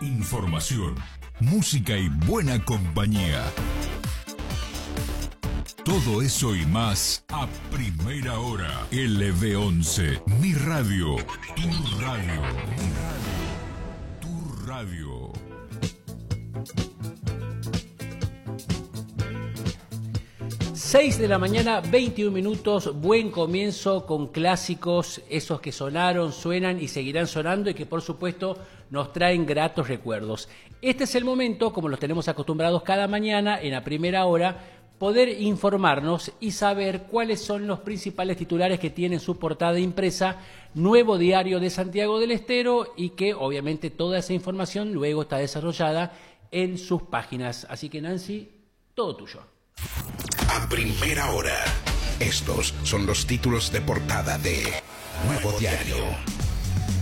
Información, música y buena compañía. Todo eso y más a primera hora. LB11, mi radio, tu radio, tu radio. Seis de la mañana, 21 minutos, buen comienzo con clásicos, esos que sonaron, suenan y seguirán sonando y que por supuesto nos traen gratos recuerdos. Este es el momento, como los tenemos acostumbrados cada mañana en la primera hora, poder informarnos y saber cuáles son los principales titulares que tiene su portada impresa Nuevo Diario de Santiago del Estero y que obviamente toda esa información luego está desarrollada en sus páginas. Así que Nancy, todo tuyo. A primera hora, estos son los títulos de portada de Nuevo Diario.